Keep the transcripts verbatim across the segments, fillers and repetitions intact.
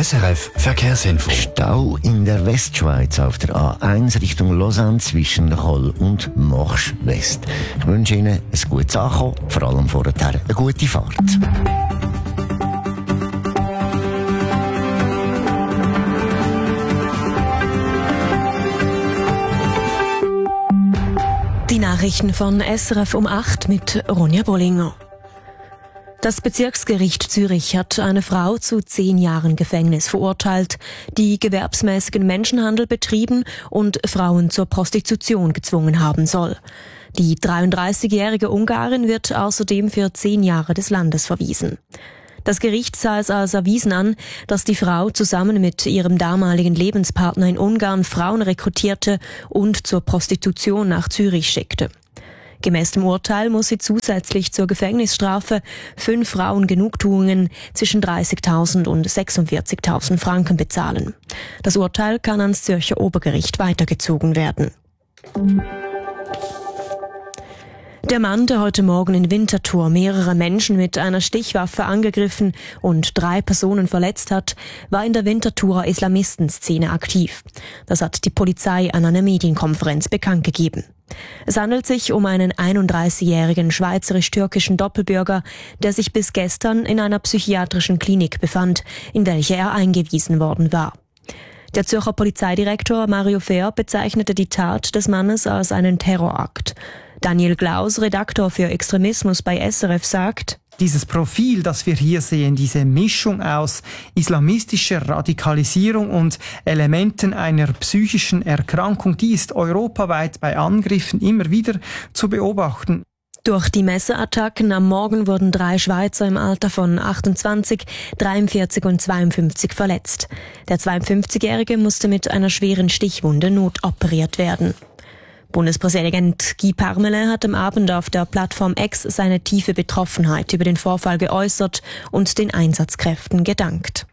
S R F Verkehrsinfo. Stau in der Westschweiz auf der A eins Richtung Lausanne zwischen Roll und Morsch West. Ich wünsche Ihnen ein gutes Ankommen, vor allem vorher eine gute Fahrt. Die Nachrichten von S R F um acht mit Ronja Bollinger. Das Bezirksgericht Zürich hat eine Frau zu zehn Jahren Gefängnis verurteilt, die gewerbsmäßigen Menschenhandel betrieben und Frauen zur Prostitution gezwungen haben soll. Die dreiunddreißigjährige Ungarin wird außerdem für zehn Jahre des Landes verwiesen. Das Gericht sah es als erwiesen an, dass die Frau zusammen mit ihrem damaligen Lebenspartner in Ungarn Frauen rekrutierte und zur Prostitution nach Zürich schickte. Gemäß dem Urteil muss sie zusätzlich zur Gefängnisstrafe fünf Frauen Genugtuungen zwischen dreißigtausend und sechsundvierzigtausend Franken bezahlen. Das Urteil kann ans Zürcher Obergericht weitergezogen werden. Der Mann, der heute Morgen in Winterthur mehrere Menschen mit einer Stichwaffe angegriffen und drei Personen verletzt hat, war in der Winterthurer Islamistenszene aktiv. Das hat die Polizei an einer Medienkonferenz bekannt gegeben. Es handelt sich um einen einunddreißigjährigen schweizerisch-türkischen Doppelbürger, der sich bis gestern in einer psychiatrischen Klinik befand, in welche er eingewiesen worden war. Der Zürcher Polizeidirektor Mario Fehr bezeichnete die Tat des Mannes als einen Terrorakt. Daniel Glaus, Redaktor für Extremismus bei S R F, sagt: Dieses Profil, das wir hier sehen, diese Mischung aus islamistischer Radikalisierung und Elementen einer psychischen Erkrankung, die ist europaweit bei Angriffen immer wieder zu beobachten. Durch die Messerattacken am Morgen wurden drei Schweizer im Alter von achtundzwanzig, dreiundvierzig und zweiundfünfzig verletzt. Der zweiundfünfzigjährige musste mit einer schweren Stichwunde notoperiert werden. Bundespräsident Guy Parmelin hat am Abend auf der Plattform X seine tiefe Betroffenheit über den Vorfall geäußert und den Einsatzkräften gedankt.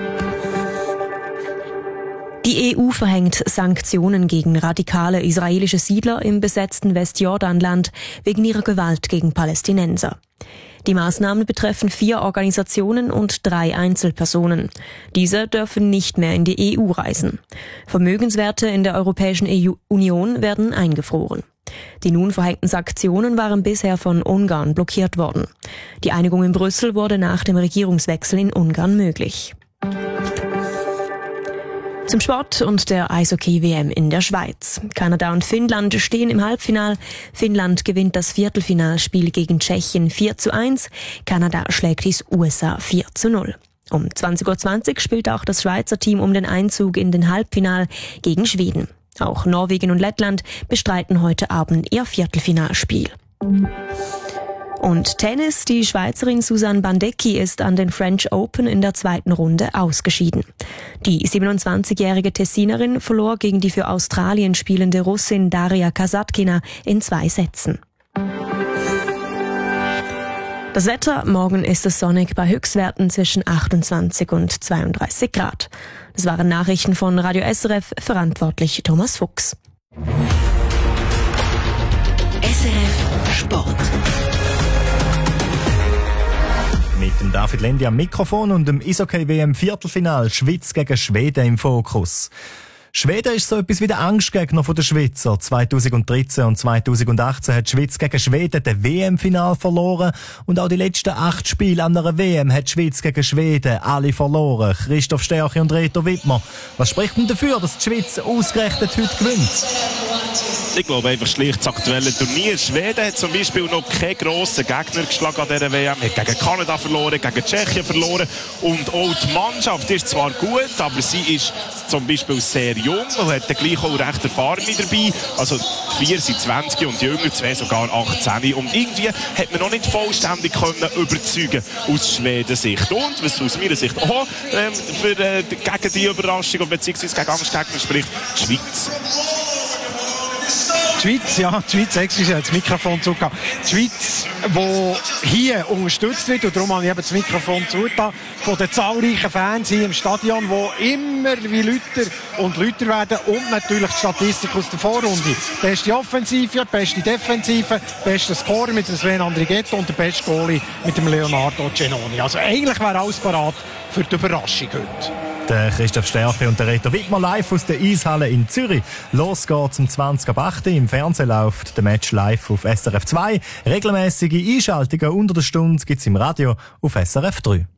Die E U verhängt Sanktionen gegen radikale israelische Siedler im besetzten Westjordanland wegen ihrer Gewalt gegen Palästinenser. Die Maßnahmen betreffen vier Organisationen und drei Einzelpersonen. Diese dürfen nicht mehr in die E U reisen. Vermögenswerte in der Europäischen Union werden eingefroren. Die nun verhängten Sanktionen waren bisher von Ungarn blockiert worden. Die Einigung in Brüssel wurde nach dem Regierungswechsel in Ungarn möglich. Zum Sport und der Eishockey-W M in der Schweiz. Kanada und Finnland stehen im Halbfinal. Finnland gewinnt das Viertelfinalspiel gegen Tschechien vier zu eins. Kanada schlägt die U S A vier zu null. Um zwanzig Uhr zwanzig spielt auch das Schweizer Team um den Einzug in den Halbfinal gegen Schweden. Auch Norwegen und Lettland bestreiten heute Abend ihr Viertelfinalspiel. Und Tennis, die Schweizerin Susanne Bandecki ist an den French Open in der zweiten Runde ausgeschieden. Die siebenundzwanzigjährige Tessinerin verlor gegen die für Australien spielende Russin Daria Kasatkina in zwei Sätzen. Das Wetter: Morgen ist es sonnig bei Höchstwerten zwischen achtundzwanzig und zweiunddreißig Grad. Das waren Nachrichten von Radio S R F, verantwortlich Thomas Fuchs. S R F Sport. Mit dem David Lendi am Mikrofon und dem Eishockey-W M-Viertelfinal Schweiz gegen Schweden im Fokus. Schweden ist so etwas wie der Angstgegner der Schweizer. zweitausenddreizehn und zweitausendachtzehn hat die Schweiz gegen Schweden das W M-Final verloren und auch die letzten acht Spiele an einer W M hat die Schweiz gegen Schweden alle verloren. Christoph Stärke und Reto Wittmer. Was spricht denn dafür, dass die Schweiz ausgerechnet heute gewinnt? Ich glaube einfach schlicht das aktuelle Turnier. Schweden hat zum Beispiel noch keinen grossen Gegner geschlagen an dieser W M. Hat gegen Kanada verloren, gegen Tschechien verloren. Und auch die Mannschaft ist zwar gut, aber sie ist zum Beispiel sehr jung und hat dann gleich auch recht Erfahrene dabei. Also die vier sind zwanzig und die Jünger, zwei sogar achtzehn. Und irgendwie hat man noch nicht vollständig können überzeugen aus Schweden-Sicht. Und was aus meiner Sicht auch ähm, für, äh, gegen die Überraschung bzw. gegen Angstgegner spricht, die Schweiz. Die Schweiz, ja, die Schweiz, excuse, das Mikrofon zugegeben. Die Schweiz, die hier unterstützt wird, und darum habe ich eben das Mikrofon zugetan, von den zahlreichen Fans hier im Stadion, die immer wie lauter und lauter werden, und natürlich die Statistik aus der Vorrunde. Beste Offensive, beste Defensive, beste Scorer mit dem Sven Andrighetto und der beste Goalie mit dem Leonardo Genoni. Also eigentlich wäre alles parat für die Überraschung heute. Der Christoph Stärke und der Reto Wittmer live aus der Eishalle in Zürich. Los geht's um zwanzig ab acht. Im Fernsehen läuft der Match live auf S R F zwei. Regelmäßige Einschaltungen unter der Stunde gibt's im Radio auf S R F drei.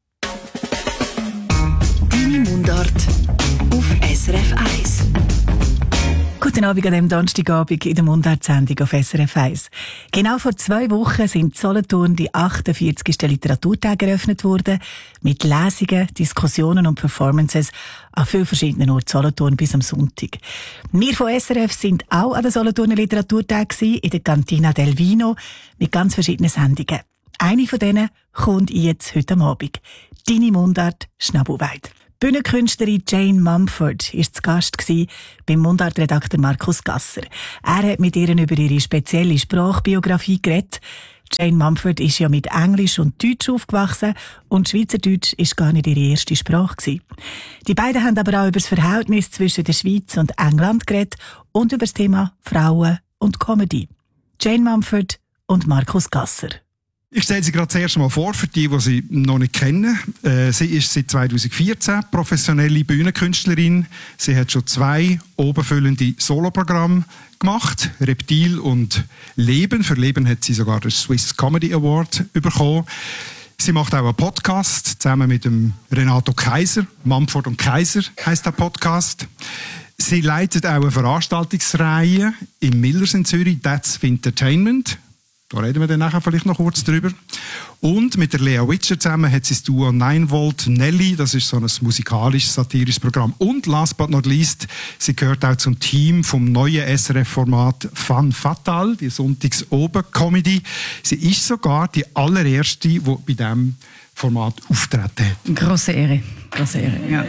Deine Mundart auf S R F eins. Guten Abend an diesem Donnerstagabend in der Mundart-Sendung auf S R F eins. Genau vor zwei Wochen sind in Solothurn die achtundvierzigsten Literaturtage eröffnet worden, mit Lesungen, Diskussionen und Performances an vielen verschiedenen Orten Solothurn bis am Sonntag. Wir von S R F sind auch an den Solothurner Literaturtagen in der Cantina del Vino mit ganz verschiedenen Sendungen. Eine von denen kommt jetzt heute Abend. Deine Mundart Schnabelweid. Bühnenkünstlerin Jane Mumford war zu Gast beim Mundartredakteur Markus Gasser. Er hat mit ihr über ihre spezielle Sprachbiografie geredet. Jane Mumford ist ja mit Englisch und Deutsch aufgewachsen und Schweizerdeutsch ist gar nicht ihre erste Sprache gewesen. Die beiden haben aber auch über das Verhältnis zwischen der Schweiz und England geredet und über das Thema Frauen und Comedy. Jane Mumford und Markus Gasser. Ich stelle sie gerade das erste Mal vor, für die, die sie noch nicht kennen. Äh, sie ist seit zweitausendvierzehn professionelle Bühnenkünstlerin. Sie hat schon zwei obenfüllende Soloprogramme gemacht. Reptil und Leben. Für Leben hat sie sogar den Swiss Comedy Award bekommen. Sie macht auch einen Podcast zusammen mit dem Renato Kaiser. Mumford und Kaiser heisst der Podcast. Sie leitet auch eine Veranstaltungsreihe im Millers in Zürich, That's Entertainment. Da reden wir dann nachher vielleicht noch kurz drüber. Und mit der Lea Witscher zusammen hat sie das Duo nine Volt Nelly. Das ist so ein musikalisches, satirisches Programm. Und last but not least, sie gehört auch zum Team vom neuen S R F-Format Fun Fatal, die Sonntags-Oben-Comedy. Sie ist sogar die allererste, die bei diesem Format auftreten hat. Grosse Ehre. Grosse Ehre, ja.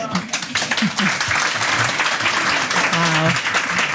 Wow.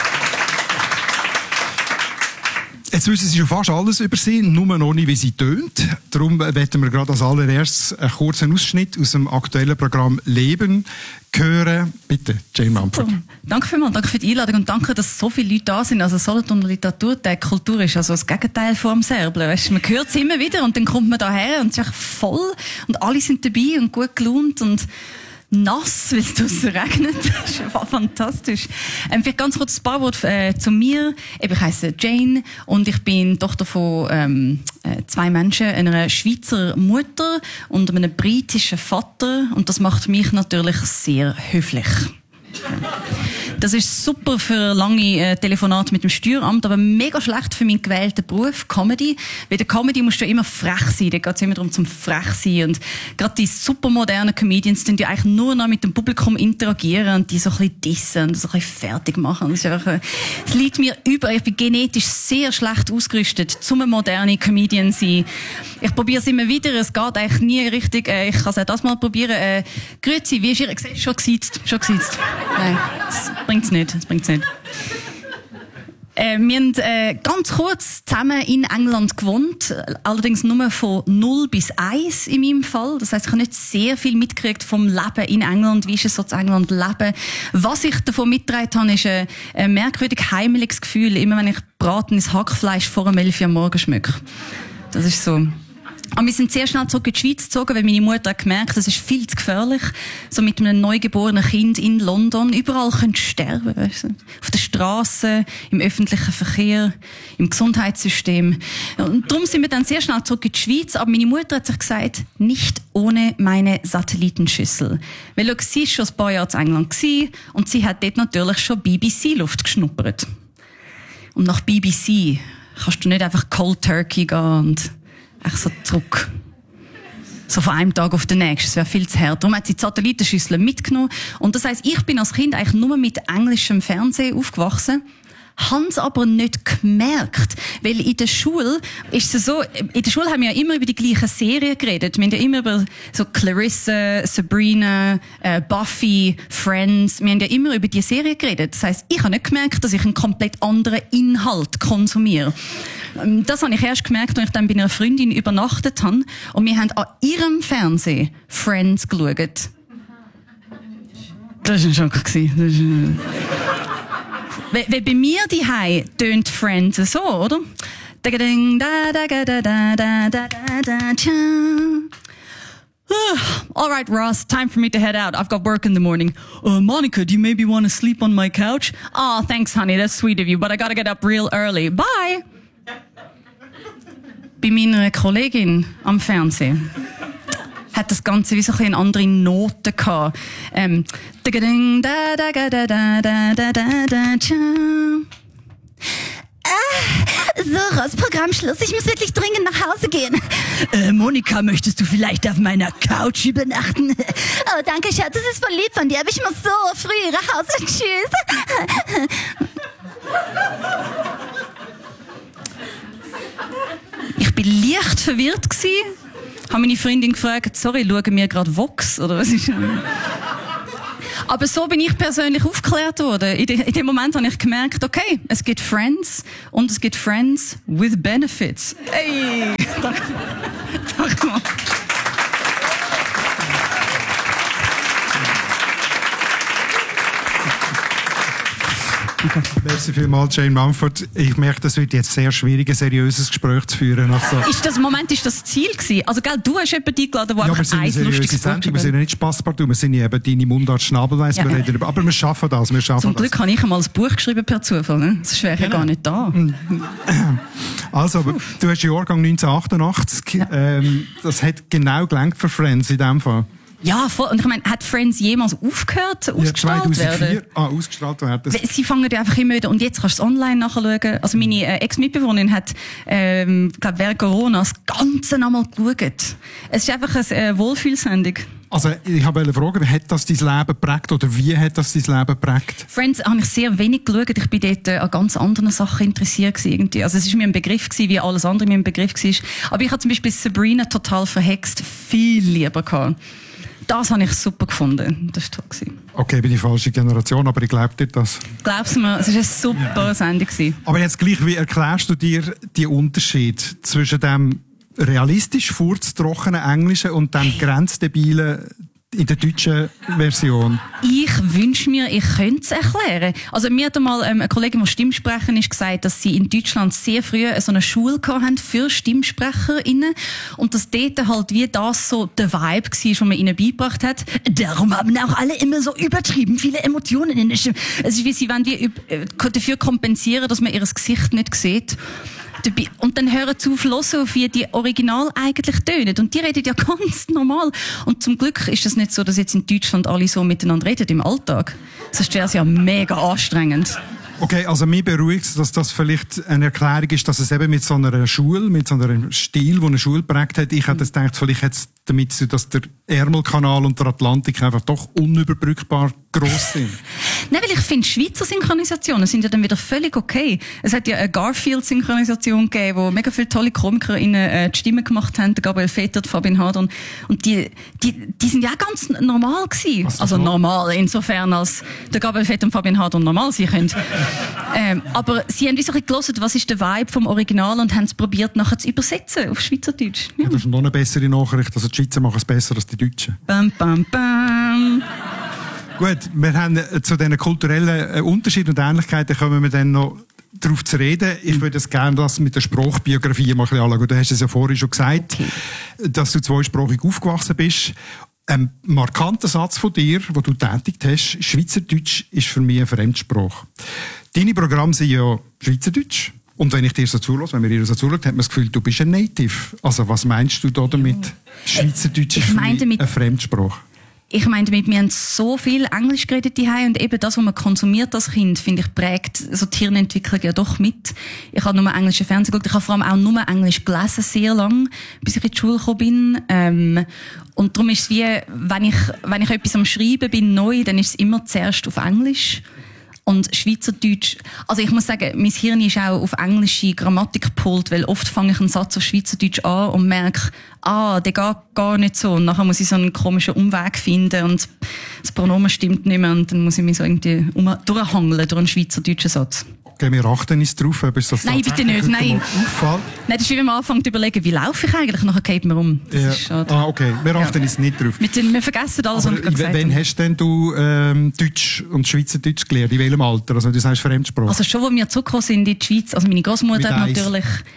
Jetzt wissen Sie schon fast alles über sie, nur noch nicht, wie sie tönt. Darum werden wir gerade als allererstes einen kurzen Ausschnitt aus dem aktuellen Programm Leben hören. Bitte, Jane Mumford. Danke vielmals, danke für die Einladung und danke, dass so viele Leute da sind. Also Solothurner Literaturtag, Kultur ist also das Gegenteil vom Serblen. Weißt, man hört es immer wieder und dann kommt man daher und es ist echt voll und alle sind dabei und gut gelaunt und nass, weil es draussen regnet. Das ist einfach fantastisch. Ähm, vielleicht ganz kurz ein paar Worte äh, zu mir. Eben, ich heisse Jane und ich bin Tochter von ähm, äh, zwei Menschen, einer Schweizer Mutter und einem britischen Vater. Und das macht mich natürlich sehr höflich. Das ist super für lange äh, Telefonate mit dem Steueramt, aber mega schlecht für meinen gewählten Beruf, Comedy. Weil der Comedy musst du immer frech sein, da geht es immer darum zum frech sein. Und gerade die supermodernen Comedians, die eigentlich nur noch mit dem Publikum interagieren und die so ein bisschen dissen und so ein bisschen fertig machen. Das, ist einfach, äh, das liegt mir über. Ich bin genetisch sehr schlecht ausgerüstet, zum ein moderner Comedian sein. Ich probiere es immer wieder, es geht eigentlich nie richtig. Äh, ich kann es auch das mal probieren. Äh, Grüezi, wie ist Ihr? Gesagt, schon gesitzt, schon gesitzt. Nein, das bringt's nicht, das bringt's nicht. Äh, wir haben äh, ganz kurz zusammen in England gewohnt, allerdings nur von null bis eins in meinem Fall. Das heisst, ich habe nicht sehr viel mitgekriegt vom Leben in England, wie ist es so zu England leben. Was ich davon mitgetragen habe, ist ein, ein merkwürdig heimeliges Gefühl, immer wenn ich bratenes Hackfleisch vor dem elf Uhr am Morgen schmecke. Das ist so. Aber wir sind sehr schnell zurück in die Schweiz gezogen, weil meine Mutter hat gemerkt, das ist viel zu gefährlich. So mit einem neugeborenen Kind in London. Überall könnt ihr sterben, weißt du? Auf der Straße, im öffentlichen Verkehr, im Gesundheitssystem. Und darum sind wir dann sehr schnell zurück in die Schweiz. Aber meine Mutter hat sich gesagt, nicht ohne meine Satellitenschüssel. Weil, schau, sie war schon ein paar Jahre in England gewesen, und sie hat dort natürlich schon B B C-Luft geschnuppert. Und nach B B C kannst du nicht einfach Cold Turkey gehen und echt so zurück. So von einem Tag auf den nächsten. Das wäre viel zu hart. Darum hat sie die Satellitenschüssel mitgenommen. Und das heisst, ich bin als Kind eigentlich nur mit englischem Fernsehen aufgewachsen. Hab's aber nicht gemerkt. Weil in der Schule ist es so, in der Schule haben wir ja immer über die gleichen Serien geredet. Wir haben ja immer über so Clarissa, Sabrina, äh, Buffy, Friends. Wir haben ja immer über die Serien geredet. Das heisst, ich habe nicht gemerkt, dass ich einen komplett anderen Inhalt konsumiere. Das habe ich erst gemerkt, als ich dann bei einer Freundin übernachtet habe. Und wir haben an ihrem Fernsehen Friends geschaut. Das war ein Schock. Weil, weil bei mir daheim tönt Friends so, oder? All right, Ross, time for me to head out. I've got work in the morning. Uh, Monica, do you maybe want to sleep on my couch? Oh, thanks, honey. That's sweet of you, but I gotta get up real early. Bye! Bei meiner Kollegin am Fernsehen hat das Ganze wie so ein bisschen andere Noten gehabt. Ähm, da da da da da da da da da. Ah, so, Ross, Programmschluss. Ich muss wirklich dringend nach Hause gehen. Äh, Monika, möchtest du vielleicht auf meiner Couch übernachten? Oh, danke, Schatz. Das ist voll lieb von dir, aber ich muss so früh nach Hause. Tschüss. Ich bin leicht verwirrt gsi. Habe meine Freundin gefragt, sorry, schauen wir gerade Vox? Oder was ist das? Aber so bin ich persönlich aufgeklärt worden. In, de, in dem Moment habe ich gemerkt, okay, es gibt Friends und es gibt Friends with Benefits. Hey! Danke. Danke mal. Merci vielmals, Jane Mumford. Ich merke, das wird jetzt sehr schwierig, ein seriöses Gespräch zu führen. Also, ist das, Moment, ist das Ziel gewesen? Also, gell, du hast jemanden eingeladen, der ja, einfach ein lustiges Sendung. Wir sind ja nicht Spasspartout, wir sind ja eben deine Mundart-Schnabelweiss. Ja. Aber wir schaffen das, wir schaffen Zum das. Glück habe ich einmal ein Buch geschrieben per Zufall, ne? Das wäre ja gar nicht da. Also, du hast Jahrgang neunzehnhundertachtundachtzig. Ja. Ähm, das hat genau gelangt für Friends in dem Fall. Ja, voll. Und ich meine, hat Friends jemals aufgehört, ausgestrahlt ja, zweitausendvier werden? Ah, ausgestrahlt werden. Sie fangen ja einfach immer wieder, und jetzt kannst du es online nachschauen. Also meine äh, Ex-Mitbewohnerin hat, ähm, glaube während Corona das Ganze nochmal geschaut. Es ist einfach eine äh, Wohlfühlsendung. Also, ich wollte fragen, hat das dein Leben geprägt oder wie hat das dein Leben geprägt? Friends habe ich sehr wenig geschaut. Ich bin dort äh, an ganz anderen Sachen interessiert gewesen, irgendwie. Also, es war mir ein Begriff gewesen, wie alles andere mir ein Begriff war. Aber ich habe zum Beispiel Sabrina total verhext viel lieber gehabt. Das habe ich super gefunden. Das war toll. Okay, bin die falsche Generation, aber ich glaube dir das. Glaubst du mir, es war eine super Sendung. Aber jetzt gleich, wie erklärst du dir den Unterschied zwischen dem realistisch furztrockenen Englischen und dem grenzdebilen in der deutschen Version? Ich wünsche mir, ich könnte es erklären. Also mir hat einmal ähm, eine Kollegin, die Stimmsprecherin ist, gesagt, dass sie in Deutschland sehr früh so eine Schule hatten für StimmsprecherInnen und dass dort halt wie das so der Vibe war, den man ihnen beigebracht hat. Darum haben auch alle immer so übertrieben viele Emotionen in der Stimme. Es ist wie, sie wollen wie dafür kompensieren, dass man ihr Gesicht nicht sieht. Und dann hören zu auf, wie die Original eigentlich tönen. Und die reden ja ganz normal. Und zum Glück ist es nicht so, dass jetzt in Deutschland alle so miteinander reden im Alltag. Sonst wäre es ja mega anstrengend. Okay, also mich beruhigt, dass das vielleicht eine Erklärung ist, dass es eben mit so einer Schule, mit so einem Stil, der eine Schule geprägt hat, ich hätte gedacht, vielleicht hat es damit zu, dass der Ärmelkanal und der Atlantik einfach doch unüberbrückbar gross sind. Nein, weil ich finde, Schweizer Synchronisationen sind ja dann wieder völlig okay. Es hat ja eine Garfield-Synchronisation gegeben, wo mega viele tolle KomikerInnen äh, die Stimme gemacht haben, der Gabriel Vetter, Fabian Hadron. Und die, die, die sind ja ganz normal gewesen. Also normal, insofern als der Gabriel Vetter und Fabian Hadron normal sein können. ähm, aber sie haben wie so ein bisschen gehört, was ist der Vibe vom Original und haben es probiert, nachher zu übersetzen auf Schweizerdeutsch. Ja. Ja, das ist noch eine bessere Nachricht. Also die Schweizer machen es besser als die Deutschen. Bam, bam, bam. Gut, wir haben zu diesen kulturellen Unterschieden und Ähnlichkeiten kommen wir dann noch darauf zu reden. Ich würde es gerne das mit der Sprachbiografie mal ein bisschen anschauen. Du hast es ja vorhin schon gesagt, okay, dass du zweisprachig aufgewachsen bist. Ein markanter Satz von dir, den du tätigt hast, Schweizerdeutsch ist für mich eine Fremdsprache. Deine Programme sind ja Schweizerdeutsch. Und wenn ich dir so zulasse, wenn mir ihr so zulässt, hat man das Gefühl, du bist ein Native. Also was meinst du da damit? Schweizerdeutsch ist für mich eine Fremdsprache. Ich meine damit, wir haben so viel Englisch geredet daheim und eben das, was man konsumiert als Kind, finde ich, prägt so die Hirnentwicklung ja doch mit. Ich habe nur englischen Fernsehen geguckt, ich habe vor allem auch nur Englisch gelesen, sehr lang, bis ich in die Schule gekommen bin. Ähm, und darum ist es wie, wenn ich, wenn ich etwas am Schreiben bin, neu, dann ist es immer zuerst auf Englisch. Und Schweizerdeutsch, also ich muss sagen, mein Hirn ist auch auf englische Grammatik gepolt, weil oft fange ich einen Satz auf Schweizerdeutsch an und merke, ah, der geht gar nicht so. Und nachher muss ich so einen komischen Umweg finden und das Pronomen stimmt nicht mehr und dann muss ich mich so irgendwie um, durchhangeln durch einen schweizerdeutschen Satz. Okay, wir achten uns drauf, ob es das Nein, bitte nicht, nein. Auffällt. Nein, das ist wie wenn man anfängt zu überlegen, wie laufe ich eigentlich, nachher geht man um. Das ja. ist schade. Ah, okay, wir achten uns ja. nicht drauf. Wir, wir vergessen alles, was ich gerade gesagt habe. Wann hast denn du ähm, Deutsch und Schweizerdeutsch gelernt? In welchem Alter? Also du sagst Fremdsprache. Also schon, wo wir zurückgekommen sind in die Schweiz, also meine Großmutter hat natürlich...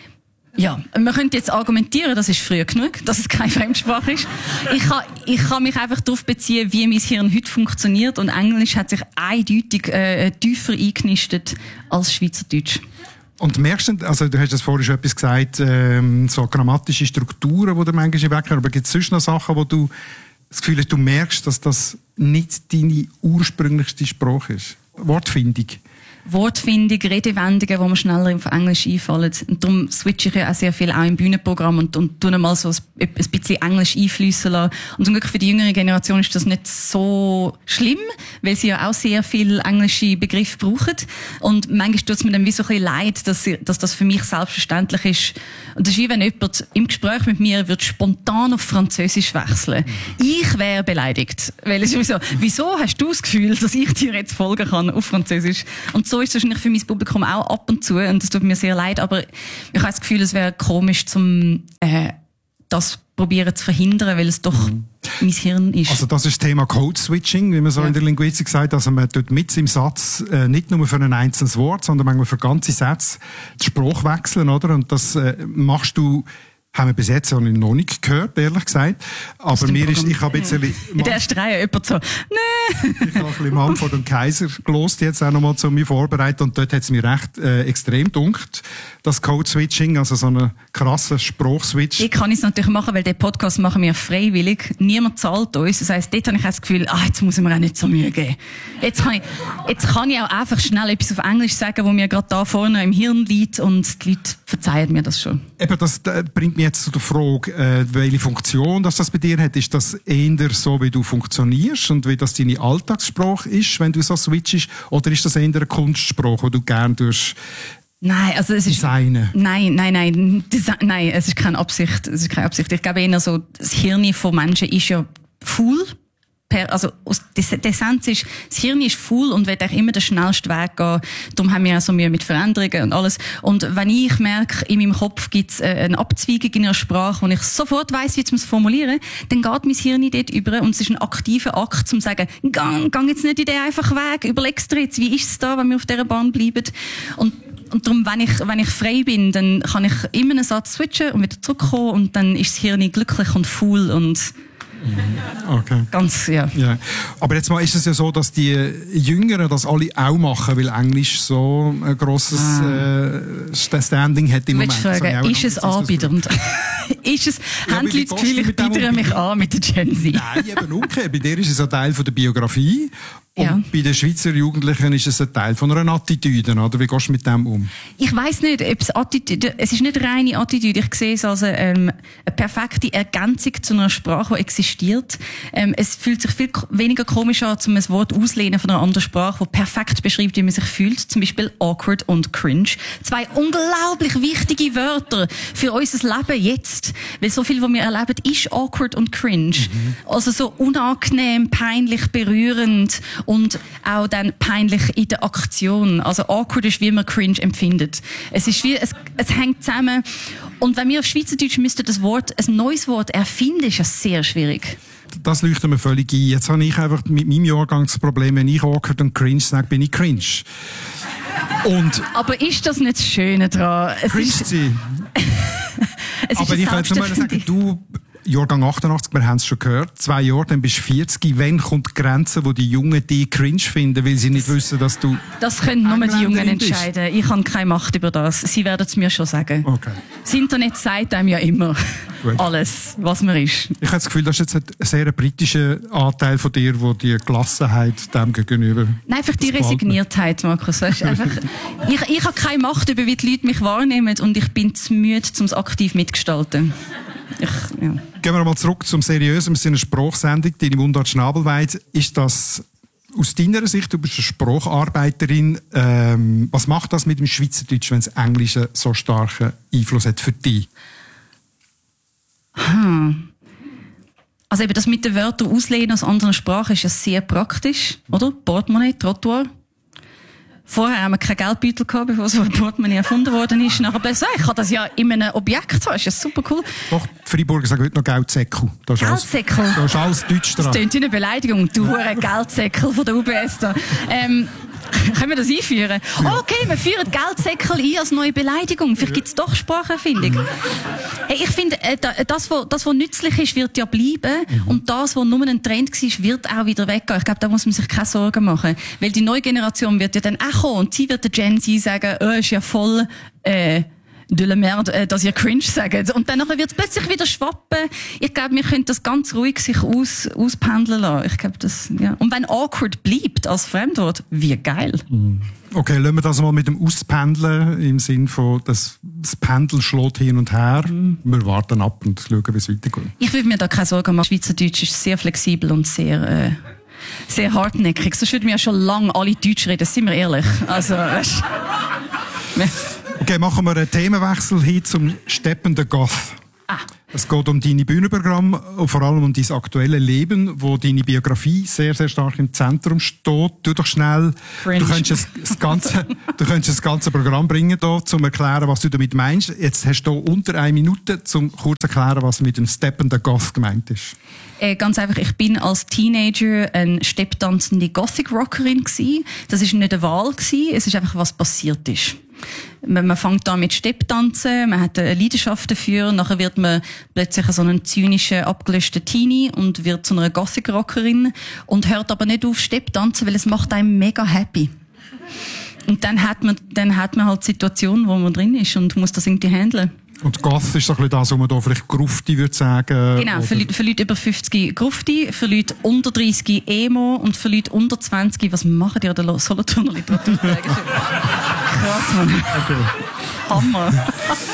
Ja, man könnte jetzt argumentieren, das ist früh genug, dass es keine Fremdsprache ist. Ich kann, ich kann mich einfach darauf beziehen, wie mein Hirn heute funktioniert, und Englisch hat sich eindeutig äh, tiefer eingenistet als Schweizerdeutsch. Und merkst du, also du hast das vorhin schon etwas gesagt, ähm, so grammatische Strukturen, die du manchmal wegnehmen, aber gibt es sonst noch Sachen, wo du das Gefühl hast, du merkst, dass das nicht deine ursprünglichste Sprache ist? Wortfindung? Wortfindung, Redewendungen, die mir schneller auf Englisch einfallen. Und darum switche ich ja auch sehr viel auch im Bühnenprogramm und, und tue mal so ein, ein bisschen Englisch einfließen lassen. Und zum Glück für die jüngere Generation ist das nicht so schlimm, weil sie ja auch sehr viel englische Begriffe brauchen. Und manchmal tut es mir dann wie so ein bisschen leid, dass, sie, dass das für mich selbstverständlich ist. Und das ist wie wenn jemand im Gespräch mit mir wird spontan auf Französisch wechseln. Ich wäre beleidigt. Weil es ist so, wieso hast du das Gefühl, dass ich dir jetzt folgen kann auf Französisch? Und so ist es wahrscheinlich für mein Publikum auch ab und zu, und das tut mir sehr leid, aber ich habe das Gefühl, es wäre komisch, zum äh, das probieren zu verhindern, weil es doch mhm. mein Hirn ist. Also das ist das Thema Code-Switching, wie man so ja. in der Linguistik sagt. Also man tut mit im Satz äh, nicht nur für ein einzelnes Wort, sondern manchmal für ganze Sätze den Spruch wechseln, oder? Und das äh, machst du, haben wir bis jetzt noch nicht gehört, ehrlich gesagt. Aber mir ist, ich habe jetzt... In der ersten Reihe jemand so, nee. Ich habe ein bisschen Manfred und Kaiser gelost, jetzt auch nochmal zu mir vorbereitet, und dort hat es mir recht äh, extrem gedunkt, das Code-Switching, also so einen krassen Spruchswitch. Ich kann es natürlich machen, weil den Podcast machen wir freiwillig. Niemand zahlt uns. Das heisst, dort habe ich das Gefühl, ah, jetzt muss ich mir auch nicht so Mühe geben. Jetzt kann ich, jetzt kann ich auch einfach schnell etwas auf Englisch sagen, wo mir gerade da vorne im Hirn liegt, und die Leute verzeihen mir das schon. Eben, das äh, bringt mich jetzt zu der Frage, äh, welche Funktion das, das bei dir hat. Ist das eher so, wie du funktionierst und wie das deine Alltagssprache ist, wenn du so switchst? Oder ist das eher eine Kunstsprache, die du gerne durch Nein, also es ist Designen? Nein, nein, nein, Desi- nein, es ist keine Absicht. Es ist keine Absicht. Ich glaube eher so, das Hirn von Menschen ist ja faul. Per, also die Essenz ist, das Hirn ist faul und will auch immer den schnellsten Weg gehen. Darum haben wir auch so Mühe mit Veränderungen und alles. Und wenn ich merke, in meinem Kopf gibt es eine Abzweigung in einer Sprache, wo ich sofort weiss, wie ich es formulieren muss, dann geht mein Hirn dort über, und es ist ein aktiver Akt, um zu sagen, gang, gang jetzt nicht in den einfachen Weg, überlegst dir jetzt, wie ist es da, wenn wir auf dieser Bahn bleiben. Und Und darum, wenn ich, wenn ich frei bin, dann kann ich immer einen Satz switchen und wieder zurückkommen, und dann ist das Hirn glücklich und faul und okay. ganz, ja. ja. Aber jetzt mal ist es ja so, dass die Jüngeren das alle auch machen, weil Englisch so ein grosses ah. äh, Standing hat im du Moment. Fragen, ist es anbiedernd? ist es, ja, haben die Leute das Gefühl, ich biedere mich an mit der Gen Z? Nein, eben umgekehrt. Bei dir ist es ein Teil von der Biografie. Und ja. bei den Schweizer Jugendlichen ist es ein Teil von einer Attitüde, oder? Wie gehst du mit dem um? Ich weiss nicht, ob es Attitüde, es ist nicht reine Attitüde. Ich sehe es als ähm, eine perfekte Ergänzung zu einer Sprache, die existiert. Ähm, es fühlt sich viel weniger komisch an, um ein Wort auszulehnen von einer anderen Sprache, die perfekt beschreibt, wie man sich fühlt. Zum Beispiel awkward und cringe. Zwei unglaublich wichtige Wörter für unser Leben jetzt. Weil so viel, was wir erleben, ist awkward und cringe. Mhm. Also so unangenehm, peinlich, berührend. Und auch dann peinlich in der Aktion. Also awkward ist, wie man cringe empfindet. Es ist wie, es, es hängt zusammen. Und wenn wir auf Schweizerdeutsch müssten das Wort, ein neues Wort erfinden, ist das sehr schwierig. Das leuchtet mir völlig ein. Jetzt habe ich einfach mit meinem Jahrgangsproblem, wenn ich awkward und cringe sage, bin ich cringe. Und aber ist das nicht das Schöne daran? Es cringe ist, sie. es aber ist ich kann jetzt mal sagen, du... Jahrgang achtundachtzig, wir haben es schon gehört, zwei Jahre, dann bist du vierzig. Wann kommt die Grenze, wo die Jungen dich cringe finden, weil sie nicht wissen, dass du... Das können nur die Jungen entscheiden. Ich habe keine Macht über das. Sie werden es mir schon sagen. Okay. Das Internet sagt einem ja immer alles, was man ist. Ich habe das Gefühl, das ist jetzt ein sehr britischer Anteil von dir, wo die Gelassenheit dem gegenüber... Nein, einfach die Resigniertheit, Markus. Weißt, einfach, ich, ich habe keine Macht über, wie die Leute mich wahrnehmen, und ich bin zu müde, um es aktiv mitgestalten. Ich, ja. Gehen wir mal zurück zum Seriösen. Wir sind eine Sprachsendung, deine Mundart Schnabelweit. Ist das aus deiner Sicht, du bist eine Spracharbeiterin, ähm, was macht das mit dem Schweizerdeutsch, wenn das Englische so starken Einfluss hat für dich? Hm. Also eben das mit den Wörtern auslehnen aus anderen Sprachen ist ja sehr praktisch, oder? Portemonnaie, Trottoir. Vorher haben wir keinen Geldbeutel gehabt, bevor so ein Portemonnaie erfunden worden ist. Nachher plötzlich, ich kann das ja in einem Objekt haben, das ist ja super cool. Doch, die Freiburger sagen heute noch Geldsäckel. Geldsäckel? Da ist alles Deutsch dran. Das klingt wie eine Beleidigung, du hure Geldsäckel von der U B S da. Ähm, Können wir das einführen? Ja. Oh, okay, wir führen Geldsäckel ein als neue Beleidigung. Vielleicht gibt es doch Spracherfindung. Hey, ich finde, das, was, das, was nützlich ist, wird ja bleiben. Mhm. Und das, was nur ein Trend war, wird auch wieder weggehen. Ich glaube, da muss man sich keine Sorgen machen. Weil die neue Generation wird ja dann auch kommen. Und sie wird der Gen Z sagen, oh, ist ja voll, äh, de la merde, dass ihr cringe sagt. Und dann wird es plötzlich wieder schwappen. Ich glaube, wir können das ganz ruhig sich aus, auspendeln lassen. Ich glaube, das, ja. Und wenn awkward bleibt als Fremdwort, wie geil. Okay, lassen wir das mal mit dem Auspendeln im Sinn von, das, das Pendel schlägt hin und her. Mm. Wir warten ab und schauen, wie es weitergeht. Ich würde mir da keine Sorgen machen. Schweizerdeutsch ist sehr flexibel und sehr, äh, sehr hartnäckig. Sonst würden wir ja schon lange alle Deutsch reden, sind wir ehrlich. Also, weißt, okay, machen wir einen Themenwechsel hin zum steppenden Goth. Ah. Es geht um deine Bühnenprogramme und vor allem um dein aktuelles Leben, wo deine Biografie sehr, sehr stark im Zentrum steht. Du doch schnell, Cringe. du könntest das ganze, du könntest das ganze Programm bringen, da, um zu erklären, was du damit meinst. Jetzt hast du unter eine Minute, um kurz zu erklären, was mit dem steppenden Goth gemeint ist. Äh, ganz einfach, ich bin als Teenager eine stepptanzende Gothic-Rockerin gsi. Das ist nicht eine Wahl gsi, es ist einfach, was passiert ist. Man, man fängt an mit Stepptanzen, man hat eine Leidenschaft dafür, nachher wird man plötzlich so einen zynischen, abgelöschten Teenie und wird zu einer Gothic-Rockerin und hört aber nicht auf Stepptanzen, weil es macht einen mega happy. Und dann hat man, dann hat man halt Situationen, wo man drin ist und muss das irgendwie handeln. Und Goth ist so ein bisschen das, was man da vielleicht Grufti würde sagen. Genau, für Leute, für Leute über fünfzig Grufti, für Leute unter dreissig Emo und für Leute unter zwanzig, was machen die an der Solothurner Literaturtage? Krass, Mann. Okay. Hammer.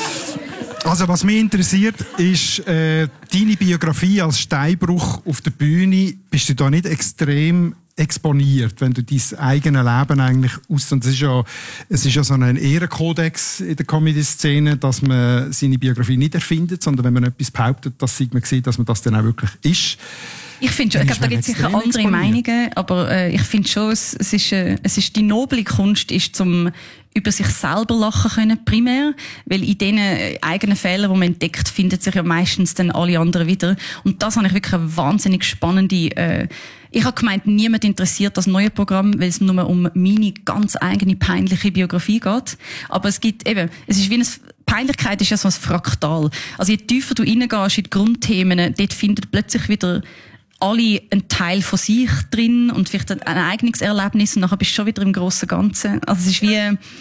Also was mich interessiert, ist äh, deine Biografie als Steinbruch auf der Bühne. Bist du da nicht extrem exponiert, wenn du dein eigenes Leben eigentlich aus... Und es ist ja, es ist ja so ein Ehrenkodex in der Comedy-Szene, dass man seine Biografie nicht erfindet, sondern wenn man etwas behauptet, dass sieht man sieht, dass man das dann auch wirklich ist. Ich finde schon, ich glaube, da gibt es sicher andere exponiert. Meinungen, aber äh, ich finde schon, es, es ist, äh, es ist die noble Kunst, ist zum über sich selber lachen können, primär, weil in diesen eigenen Fehlern, die man entdeckt, finden sich ja meistens dann alle anderen wieder. Und das habe ich wirklich eine wahnsinnig spannende, äh, ich habe gemeint, niemand interessiert das neue Programm, weil es nur um meine ganz eigene peinliche Biografie geht. Aber es gibt eben, es ist wie eine Peinlichkeit ist ja so ein Fraktal. Also je tiefer du reingehst in die Grundthemen, dort findet plötzlich wieder alle einen Teil von sich drin und vielleicht ein eigenes Erlebnis und nachher bist du schon wieder im grossen Ganzen. Also es ist wie,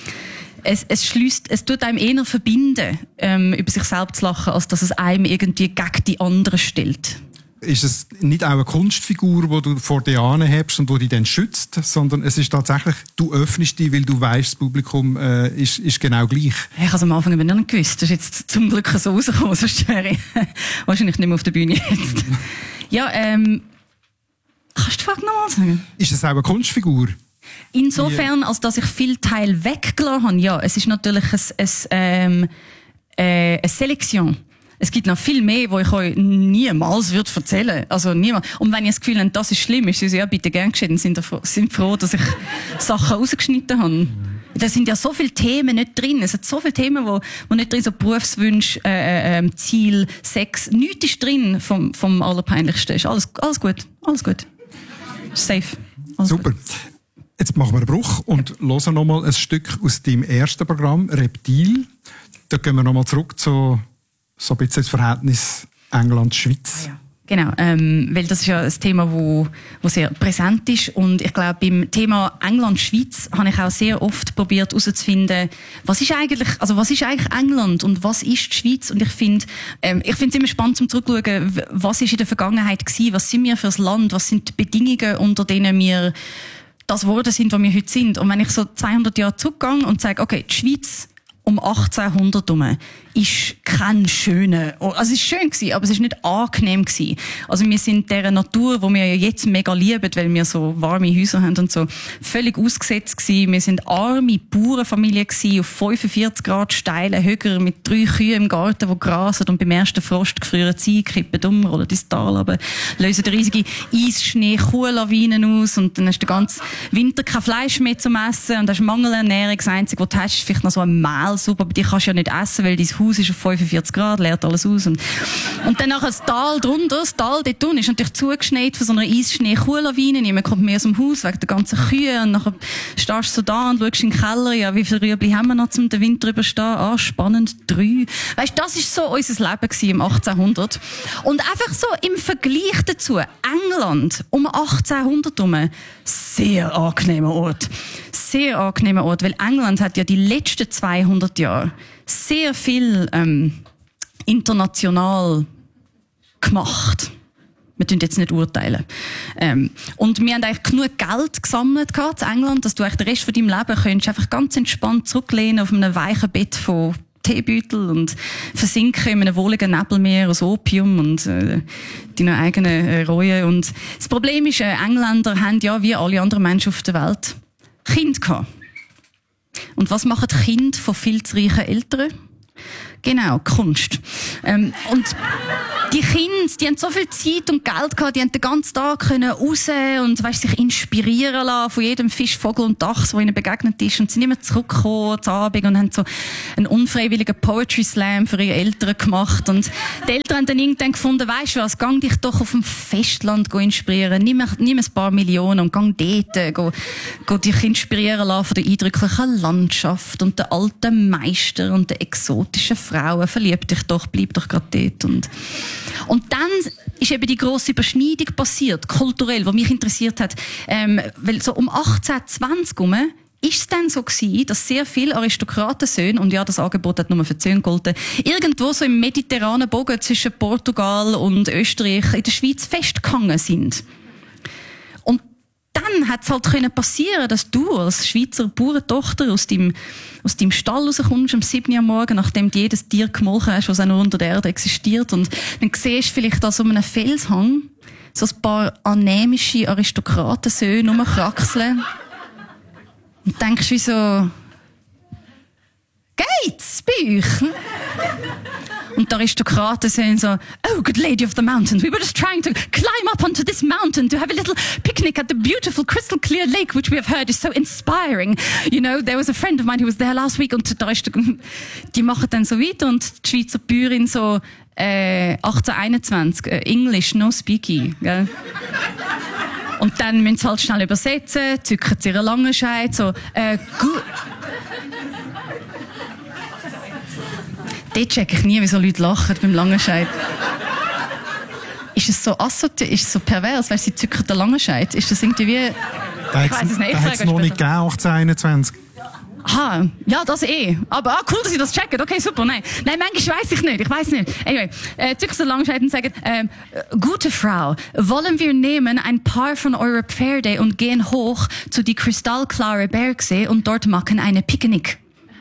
es, es schließt, es tut einem eher verbinden, ähm, über sich selbst zu lachen, als dass es einem irgendwie gegen die anderen stellt. Ist es nicht auch eine Kunstfigur, die du vor dir anhebst und die dich dann schützt, sondern es ist tatsächlich, du öffnest dich, weil du weißt, das Publikum äh, ist, ist genau gleich. Ich habe es am Anfang eben nicht gewusst. Das ist jetzt zum Glück so rausgekommen, sonst wäre ich wahrscheinlich nicht mehr auf der Bühne jetzt. Ja, ähm, kannst du die Frage nochmal sagen? Ist es auch eine Kunstfigur? Insofern, als dass ich viel Teil weggelassen habe, ja. Es ist natürlich ein, ein, ähm, äh, eine Selektion. Es gibt noch viel mehr, wo ich euch niemals würde erzählen. Also niemals. Und wenn ihr das Gefühl habt, das ist schlimm, ist es ja bitte gern geschehen. Sind froh, sind froh, dass ich Sachen rausgeschnitten habe. Da sind ja so viele Themen nicht drin. Es hat so viele Themen, wo, wo nicht drin sind. So Berufswünsche, äh, äh, Ziel, Sex. Nichts ist drin vom, vom Allerpeinlichsten. Ist alles, alles gut. Alles gut. Safe. Alles Super. Gut. Jetzt machen wir einen Bruch und hören noch mal ein Stück aus deinem ersten Programm, Reptil. Da gehen wir noch mal zurück zu so ein bisschen das Verhältnis England-Schweiz. Ja. Genau, ähm, weil das ist ja ein Thema, wo, wo sehr präsent ist und ich glaube, beim Thema England-Schweiz habe ich auch sehr oft probiert herauszufinden, was ist eigentlich, also was ist eigentlich England und was ist die Schweiz? Und ich finde, ähm, ich finde es immer spannend zum zurückschauen, was ist in der Vergangenheit gewesen, was sind wir für ein Land, was sind die Bedingungen, unter denen wir das geworden sind, was wir heute sind. Und wenn ich so zweihundert Jahre zurückgehe und sage, okay, die Schweiz um achtzehnhundert herum ist kein schöner, also es ist schön gewesen, aber es ist nicht angenehm gewesen. Also wir sind dieser Natur, wo wir ja jetzt mega lieben, weil wir so warme Häuser haben und so, völlig ausgesetzt gewesen. Wir sind arme Bauernfamilie gewesen, auf fünfundvierzig Grad steilen Höcker mit drei Kühen im Garten, die grasen und beim ersten Frost gefrieren sie, kippen um, rollen ins Tal runter, lösen riesige Eisschnee, Kuhlawinen aus und dann hast du den ganzen Winter kein Fleisch mehr zum Essen und hast Mangelernährung. Das Einzige, was du hast, ist vielleicht noch so ein Mehlsuppe, aber die kannst du ja nicht essen, weil dein Haus Haus ist auf fünfundvierzig Grad, leert alles aus. Und, und dann nachher das Tal drunter, das Tal dort unten ist natürlich zugeschneit von so einer Eisschnee-Kuhlawine. Niemand kommt mehr aus dem Haus wegen der ganzen Kühe. Und nachher stehst du so da und schaust in den Keller, ja, wie viele Rüebli haben wir noch zum den Winter überstehen? Ah, spannend, drei. Weißt, das ist so unser Leben gewesen im achtzehnhundert. Und einfach so im Vergleich dazu, England um achtzehnhundert herum, sehr angenehmer Ort. Sehr angenehmer Ort, weil England hat ja die letzten zweihundert Jahre sehr viel ähm, international gemacht. Wir tun jetzt nicht urteilen. Ähm, und wir haben eigentlich genug Geld gesammelt gehabt in England, dass du eigentlich den Rest von deinem Leben könntest einfach ganz entspannt zurücklehnen auf einem weichen Bett von Teebeutel und versinken in einem wohligen Nebelmeer aus Opium und äh, deine eigenen äh, Reue. Und das Problem ist, äh, Engländer haben ja, wie alle anderen Menschen auf der Welt, Kinder gehabt. Und was machen Kinder von viel zu reichen Eltern? Genau, Kunst. Ähm, und die Kinder, die haben so viel Zeit und Geld gehabt, die haben den ganzen Tag können raus und, weißt, sich inspirieren lassen von jedem Fisch, Vogel und Dachs, der ihnen begegnet ist, und sind immer zurückgekommen am Abend und haben so einen unfreiwilligen Poetry Slam für ihre Eltern gemacht. Und die Eltern haben dann irgendwann gefunden, weisst du was, gang dich doch auf dem Festland inspirieren, nimm, nimm ein paar Millionen und gang dort, go, go dich inspirieren lassen von der eindrücklichen Landschaft und der alten Meister und der exotischen Frauen, verlieb dich doch, bleib doch gerade dort. Und Und dann ist eben die grosse Überschneidung passiert, kulturell, die mich interessiert hat. Ähm, weil so um achtzehnhundertzwanzig herum ist es dann so gewesen, dass sehr viele Aristokratensöhne, und ja, das Angebot hat nur für die Söhne gegolten, irgendwo so im mediterranen Bogen zwischen Portugal und Österreich in der Schweiz festgehangen sind. Und dann hat es halt können passieren, dass du als Schweizer Bauerntochter aus deinem, aus deinem Stall rauskommst am sieben Uhr am Morgen, nachdem du jedes Tier gemolken hast, was auch nur unter der Erde existiert. Und dann siehst du vielleicht da so einem Felshang so ein paar anämische Aristokratensöhne rumkraxeln. Und denkst wie so, geht's bei euch? Und die Aristokraten sagen so, oh, good lady of the mountains, we were just trying to climb up onto this mountain to have a little picnic at the beautiful crystal clear lake, which we have heard is so inspiring. You know, there was a friend of mine who was there last week, und da ist, die machen dann so weiter, und die Schweizer Bäuerin so, äh, achtzehnhunderteinundzwanzig, äh, English, no speaky, gell? Und dann müssen sie halt schnell übersetzen, zücken sie ihre Langenscheid, so, äh, gut. Dort check ich nie, wie so Leute lachen beim Langenscheid. Ist es so assoziiert, ist es so pervers, weil sie zücken den Langenscheid? Ist das irgendwie wie... Da ich weiß es nicht. Da hat es noch nicht gegeben, achtzehnhunderteinundzwanzig. Aha, ja, das eh. Aber ah, cool, dass Sie das checken. Okay, super. Nein, nein, manchmal weiss ich nicht. Ich weiss nicht. Anyway, äh, zücken den Langenscheid und sagen, ähm, gute Frau, wollen wir nehmen ein paar von eurer Pferde und gehen hoch zu die kristallklare Bergsee und dort machen eine Picknick.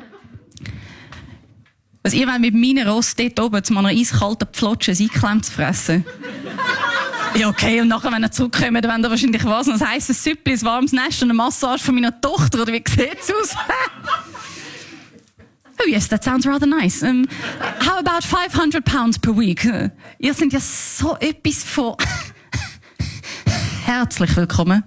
Was ihr wollt mit meinen Ross dort oben zu einer eiskalten Pflotsche ein Einklemm zu fressen? Ja, okay, und nachher, wenn ihr zurückkommt, dann wollt ihr wahrscheinlich was, ein heisses Süppli, ein warmes Nest und eine Massage von meiner Tochter, oder wie sieht's aus? Oh yes, that sounds rather nice. Um, how about five hundred pounds per week? Uh, ihr seid ja so etwas von... Herzlich willkommen.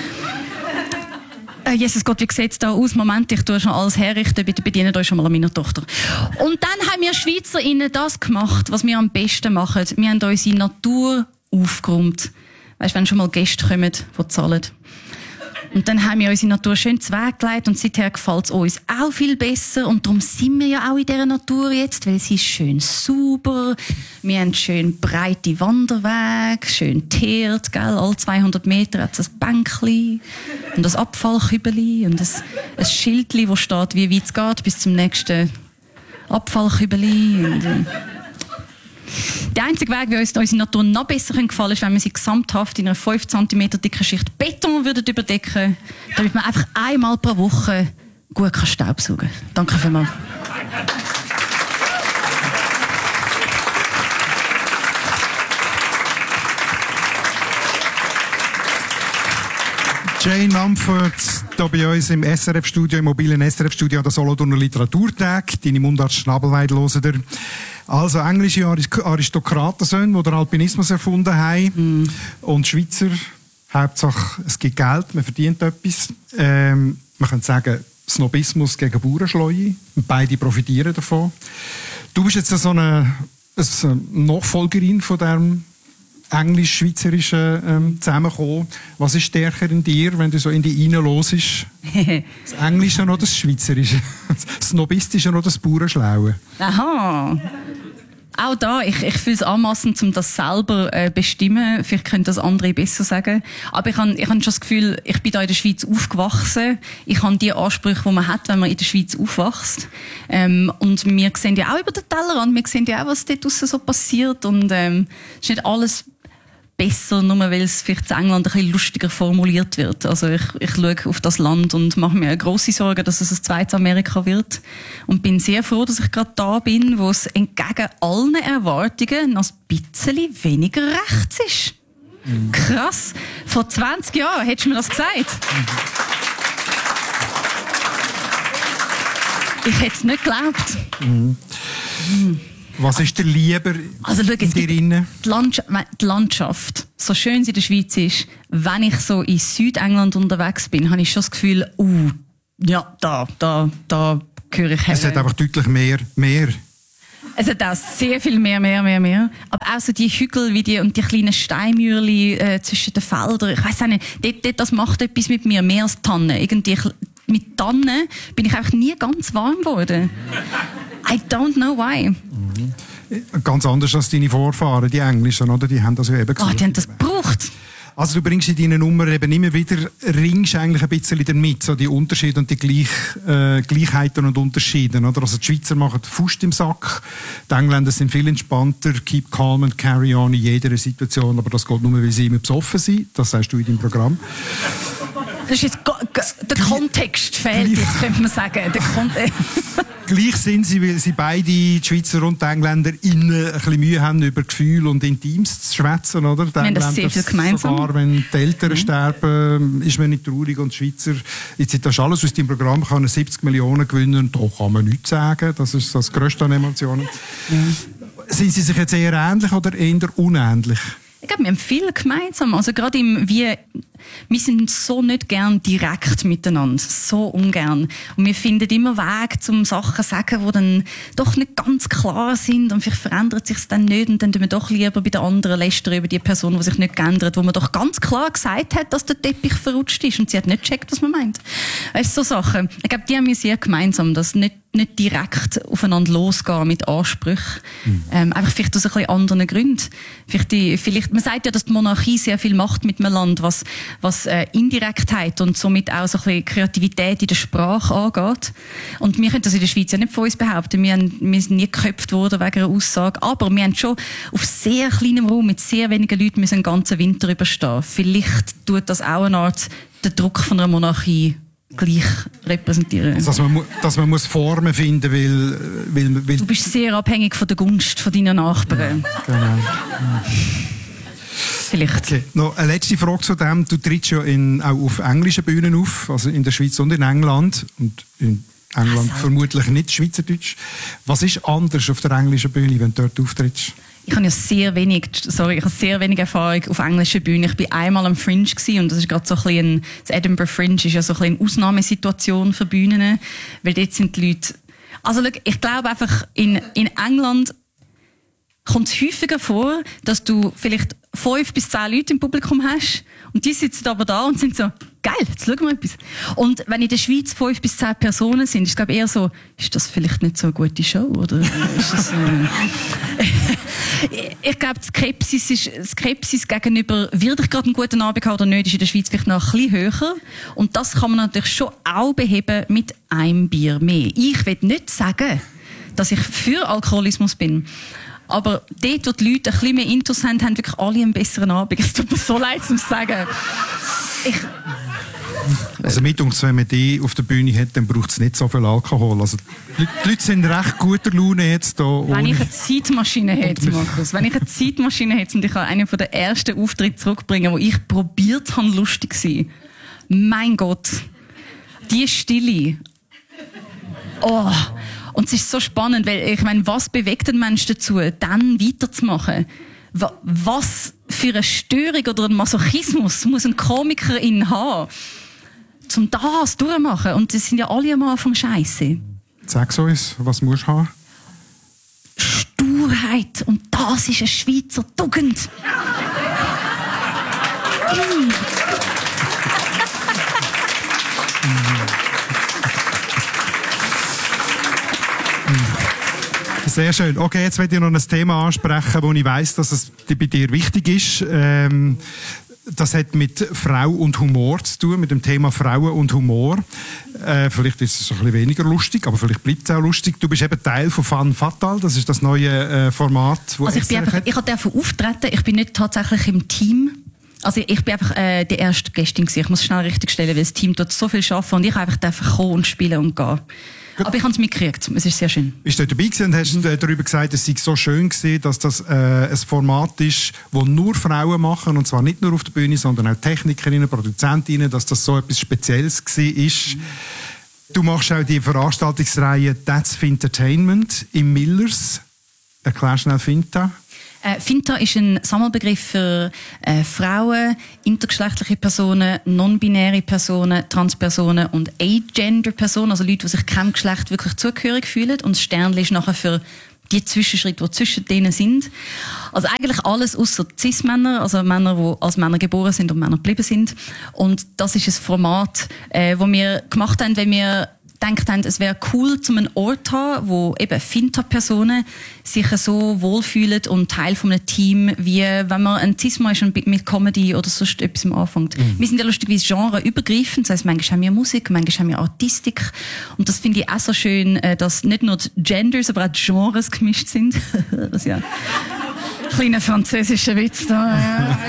Uh, Jesus Gott, wie sieht's da aus? Moment, ich tue schon alles herrichten, bitte bedient euch schon mal an meiner Tochter. Und dann haben wir SchweizerInnen das gemacht, was wir am besten machen. Wir haben unsere Natur aufgeräumt. Weisst, wenn schon mal Gäste kommen, die zahlen. Und dann haben wir unsere Natur schön zuweggelegt und seither gefällt es uns auch viel besser. Und darum sind wir ja auch in dieser Natur jetzt, weil sie ist schön sauber. Wir haben schön breite Wanderwege, schön teert, gell? Alle zweihundert Meter hat es ein Bänkchen und ein Abfallkübeli und ein, ein Schildchen, wo steht, wie weit es geht, bis zum nächsten Abfallkübeli. Und, äh, der einzige Weg, wie uns unsere Natur noch besser gefallen kann, ist, wenn wir sie gesamthaft in einer fünf Zentimeter dicken Schicht Beton würden überdecken, damit man einfach einmal pro Woche gut Staubsaugen kann. Danke vielmals. Jane Mumford, hier bei uns im S R F-Studio, im mobilen S R F-Studio an der Solothurner Literaturtag. Deine Mundart Schnabelweid hören ihr. Also englische Aristokratensöhne, die den Alpinismus erfunden haben. Mm. Und Schweizer, Hauptsache es gibt Geld, man verdient etwas. Ähm, man könnte sagen, Snobismus gegen Bauernschleue. Beide profitieren davon. Du bist jetzt so eine, eine Nachfolgerin von diesem englisch-schweizerischen ähm, Zusammenkommen. Was ist stärker in dir, wenn du so in die Reine los ist? Das Englische oder das Schweizerische? Das Snobistische oder das Bauernschlaue? Aha. Auch da, ich, ich fühle es anmassend, um das selber äh, bestimmen. Vielleicht können das andere besser sagen. Aber ich habe ich hab schon das Gefühl, ich bin da in der Schweiz aufgewachsen. Ich habe die Ansprüche, die man hat, wenn man in der Schweiz aufwächst. Ähm, und wir sehen ja auch über den Tellerrand, wir sehen ja auch, was dort draussen so passiert. Und ähm, es ist nicht alles besser, nur weil es vielleicht in England ein bisschen lustiger formuliert wird. Also ich, ich schaue auf das Land und mache mir grosse Sorgen, dass es ein zweites Amerika wird. Und bin sehr froh, dass ich gerade da bin, wo es entgegen allen Erwartungen noch ein bisschen weniger rechts ist. Mhm. Krass. Vor zwanzig Jahren hättest du mir das gesagt. Mhm. Ich hätte es nicht geglaubt. Mhm. Mhm. Was ist dir lieber also, schau, in dir drin? Die Landschaft, die Landschaft, so schön sie in der Schweiz ist, wenn ich so in Südengland unterwegs bin, habe ich schon das Gefühl, uh, ja, da, da, da gehöre ich her. Es hat einfach deutlich mehr, mehr. Es hat auch sehr viel mehr, mehr, mehr, mehr. Aber auch so die Hügel wie die, und die kleinen Steinmürli äh, zwischen den Feldern. Ich weiss auch nicht, dort, dort, das macht etwas mit mir, mehr als Tannen. Irgendwie, mit Tannen bin ich einfach nie ganz warm geworden. I don't know why. Mhm. Ganz anders als deine Vorfahren, die Englischen, oder? Die haben das ja eben gesucht. Oh, die haben das gebraucht. Also du bringst in deinen Nummern eben immer wieder, ringst eigentlich ein bisschen damit, so die Unterschiede und die Gleich, äh, Gleichheiten und Unterschiede, oder? Also die Schweizer machen Faust im Sack, die Engländer sind viel entspannter, keep calm and carry on in jeder Situation, aber das geht nur, weil sie immer besoffen sind, das sagst du in deinem Programm. Das ist jetzt, der Kontext fehlt jetzt, könnte man sagen. Der Kontext. Gleich sind sie, weil sie beide, die Schweizer und die Engländer, innen ein bisschen Mühe haben, über Gefühle und Intims zu schwätzen, oder? Die wir haben das sehr viel gemeinsam. Sogar wenn die Eltern mhm. sterben, ist man nicht traurig, und die Schweizer, jetzt das ist alles aus dem Programm, kann siebzig Millionen gewinnen, und da kann man nichts sagen, das ist das Größte an Emotionen. Mhm. Sind sie sich jetzt eher ähnlich oder eher unähnlich? Ich glaube, wir haben viel gemeinsam. Also gerade im, wie, wir sind so nicht gern direkt miteinander. So ungern. Und wir finden immer Wege, um Sachen zu sagen, die dann doch nicht ganz klar sind. Und vielleicht verändert sich es dann nicht. Und dann tun wir doch lieber bei den anderen lästern über die Person, die sich nicht geändert, wo man doch ganz klar gesagt hat, dass der Teppich verrutscht ist. Und sie hat nicht gecheckt, was man meint. Weißt du, so Sachen. Ich glaube, die haben wir sehr gemeinsam. Das nicht nicht direkt aufeinander losgehen mit Ansprüchen. Mhm. Ähm, einfach vielleicht aus ein bisschen anderen Gründen. Vielleicht die, vielleicht, man sagt ja, dass die Monarchie sehr viel macht mit einem Land, was, was äh, Indirektheit und somit auch so ein bisschen Kreativität in der Sprache angeht. Und wir können das in der Schweiz ja nicht von uns behaupten. Wir, haben, wir sind nie geköpft worden wegen einer Aussage. Aber wir haben schon auf sehr kleinem Raum mit sehr wenigen Leuten müssen einen ganzen Winter überstehen. Vielleicht tut das auch eine Art den Druck von einer Monarchie gleich repräsentieren. Also, dass man, dass man muss Formen finden will, will, will... Du bist sehr abhängig von der Gunst von deinen Nachbarn. Ja, genau. Ja. Vielleicht. Okay. Noch eine letzte Frage zu dem. Du trittst ja in, auch auf englischen Bühnen auf, also in der Schweiz und in England. Und in England also. Vermutlich nicht Schweizerdeutsch. Was ist anders auf der englischen Bühne, wenn du dort auftrittst? Ich habe ja sehr wenig, sorry, ich habe sehr wenig Erfahrung auf englischen Bühnen. Ich bin einmal am Fringe gewesen, und das ist gerade so ein bisschen, das Edinburgh Fringe ist ja so ein bisschen eine Ausnahmesituation für Bühnen, weil dort sind die Leute, also ich glaube einfach, in, in England kommt es häufiger vor, dass du vielleicht fünf bis zehn Leute im Publikum hast, und die sitzen aber da und sind so, geil, jetzt schauen wir etwas. Und wenn in der Schweiz fünf bis zehn Personen sind, ist es glaube ich eher so, ist das vielleicht nicht so eine gute Show, oder ist das, äh ich glaube, Skepsis, ist, Skepsis gegenüber, wird ich gerade einen guten Abend haben oder nicht, ist in der Schweiz vielleicht noch ein bisschen höher. Und das kann man natürlich schon auch beheben mit einem Bier mehr. Ich will nicht sagen, dass ich für Alkoholismus bin. Aber dort, wo die Leute ein bisschen mehr Intus haben, haben wirklich alle einen besseren Abend. Es tut mir so leid, um zu sagen. Ich Also mit uns, wenn man die auf der Bühne hat, dann braucht es nicht so viel Alkohol. Also die, die Leute sind recht guter Laune jetzt da. Wenn ich eine Zeitmaschine hätte, Markus, wenn ich eine Zeitmaschine hätte und ich kann einen von den ersten Auftritten zurückbringen, wo ich probiert habe, lustig zu sein. Mein Gott, die Stille. Oh. Und es ist so spannend, weil ich meine, was bewegt den Menschen dazu, dann weiterzumachen? Was für eine Störung oder ein Masochismus muss ein Komiker in haben, zum das durchmachen. Und das sind ja alle am Anfang scheiße. Sag uns, was musst du haben? Sturheit. Und das ist eine Schweizer Tugend. Sehr schön. Okay, jetzt werde ich noch ein Thema ansprechen, wo ich weiss, dass es bei dir wichtig ist. Ähm, das hat mit Frau und Humor zu tun, mit dem Thema Frauen und Humor. Äh, vielleicht ist es ein bisschen weniger lustig, aber vielleicht bleibt es auch lustig. Du bist eben Teil von Fun Fatal, das ist das neue äh, Format. Wo also ich bin einfach, ich durfte auftreten, ich bin nicht tatsächlich im Team. Also ich bin einfach äh, die erste Gästin gewesen. Ich muss schnell richtigstellen, weil das Team dort so viel arbeiten und ich einfach kommen und spielen und gehen. Gut. Aber ich habe es mitgekriegt. Es ist sehr schön. Bist du dabei gewesen und hast mhm. darüber gesagt, es sei so schön gewesen, dass das äh, ein Format ist, das nur Frauen machen, und zwar nicht nur auf der Bühne, sondern auch Technikerinnen, Produzentinnen, dass das so etwas Spezielles gewesen ist. Mhm. Du machst auch die Veranstaltungsreihe That's Fintertainment im Millers. Erklär schnell Finta. Äh, Finta ist ein Sammelbegriff für äh, Frauen, intergeschlechtliche Personen, non-binäre Personen, Transpersonen und Agender-Personen, also Leute, die sich keinem Geschlecht wirklich zugehörig fühlen. Und das Sternchen ist nachher für die Zwischenschritte, die zwischen denen sind. Also eigentlich alles außer Cis-Männer, also Männer, die als Männer geboren sind und Männer geblieben sind. Und das ist ein Format, äh, das wir gemacht haben, wenn wir gedacht haben, es wäre cool, zum einen Ort zu haben, wo eben Finta-Personen sich so wohlfühlen und Teil von einem Team, wie wenn man ein Cis-Mann ist und mit Comedy oder sonst etwas anfängt. Mhm. Wir sind ja lustigerweise genreübergreifend, das heisst, manchmal haben wir Musik, manchmal haben wir Artistik, und das finde ich auch so schön, dass nicht nur die Genders, aber auch die Genres gemischt sind. Das ist ja ein kleiner französischer Witz da. Ja.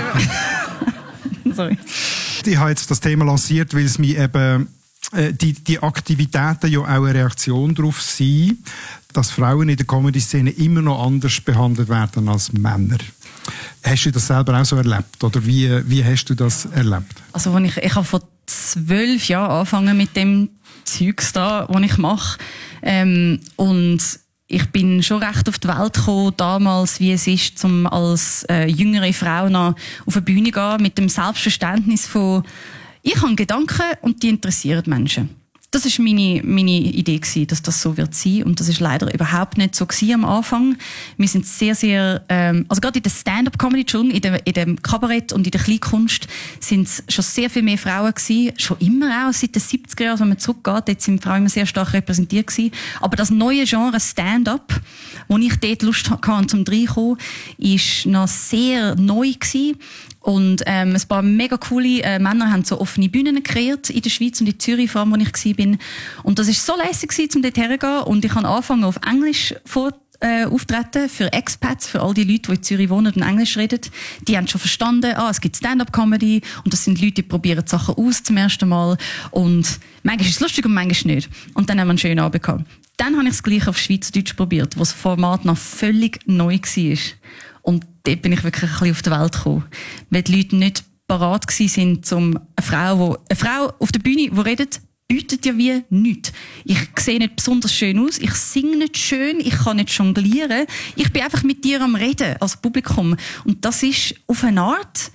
Sorry. Ich habe jetzt das Thema lanciert, weil es mich eben Die, die Aktivitäten ja auch eine Reaktion darauf sind, dass Frauen in der Comedy-Szene immer noch anders behandelt werden als Männer. Hast du das selber auch so erlebt? Oder wie, wie hast du das erlebt? Also, wenn ich, ich habe vor zwölf Jahren angefangen mit dem Zeugs da, was ich mache. Ähm, und ich bin schon recht auf die Welt gekommen, damals, wie es ist, um als äh, jüngere Frau noch auf eine Bühne zu gehen, mit dem Selbstverständnis von, ich habe Gedanken und die interessieren Menschen. Das war meine, meine Idee gewesen, dass das so wird sein. Und das ist leider überhaupt nicht so gewesen am Anfang. Wir sind sehr, sehr, ähm, also gerade in der Stand-up-Comedy, schon in, der, in dem Kabarett und in der Kleinkunst sind es schon sehr viel mehr Frauen gewesen. Schon immer auch, seit den siebziger Jahren, wenn man zurückgeht, dort sind Frauen immer sehr stark repräsentiert gewesen. Aber das neue Genre Stand-up, wo ich dort Lust hatte, zum reinkommen, ist noch sehr neu gewesen. Und ähm, ein paar mega coole äh, Männer haben so offene Bühnen kreiert in der Schweiz und in Zürich, vor allem, wo ich war. Und das war so lässig gewesen, um dort herzugehen. Und ich habe angefangen, auf Englisch vor, äh, auftreten für Expats, für all die Leute, die in Zürich wohnen und Englisch reden. Die haben schon verstanden, ah, es gibt Stand-up-Comedy und das sind Leute, die probieren Sachen aus zum ersten Mal. Und manchmal ist es lustig und manchmal nicht. Und dann haben wir einen schönen Abend gehabt. Dann habe ich es gleich auf Schweizerdeutsch probiert, wo das Format noch völlig neu war. Und dort bin ich wirklich ein bisschen auf die Welt gekommen. Weil die Leute nicht parat waren, um eine Frau, wo, eine Frau auf der Bühne, die redet, bietet ja wie nichts. Ich sehe nicht besonders schön aus, ich singe nicht schön, ich kann nicht jonglieren. Ich bin einfach mit dir am Reden, als Publikum. Und das ist auf eine Art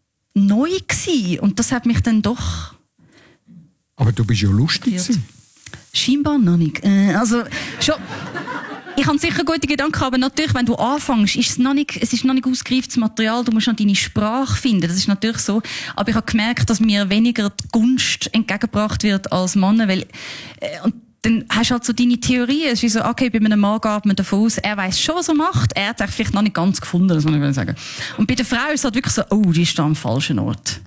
neu gewesen. Und das hat mich dann doch... Aber du bist ja lustig gewesen. Scheinbar noch nicht. Äh, also, schon... Ich habe sicher gute Gedanken, aber natürlich, wenn du anfängst, ist es noch nicht, es ist noch nicht ausgereiftes Material, du musst noch deine Sprache finden, das ist natürlich so. Aber ich habe gemerkt, dass mir weniger die Gunst entgegengebracht wird als Männer, weil, äh, und dann hast du halt so deine Theorie, es ist so, okay, bei einem Mann geht man davon aus, er weiss schon, was er macht, er hat es vielleicht noch nicht ganz gefunden, das muss ich sagen. Und bei der Frau ist es halt wirklich so, oh, die ist da am falschen Ort.